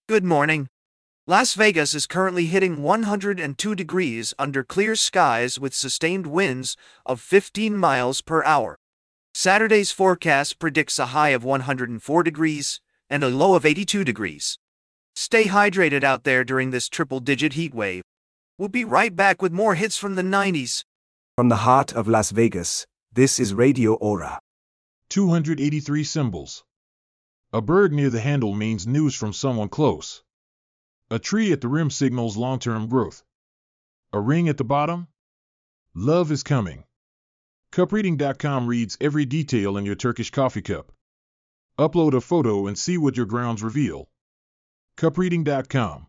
Good morning. Las Vegas is currently hitting 102 degrees under clear skies with sustained winds of 15 miles per hour. Saturday's forecast predicts a high of 104 degrees and a low of 82 degrees. Stay hydrated out there during this triple-digit heat wave. We'll be right back with more hits from the 90s. From the heart of Las Vegas, this is Radio Aura. 283 symbols. A bird near the handle means news from someone close. A tree at the rim signals long-term growth. A ring at the bottom? Love is coming. Cupreading.com reads every detail in your Turkish coffee cup. Upload a photo and see what your grounds reveal. Cupreading.com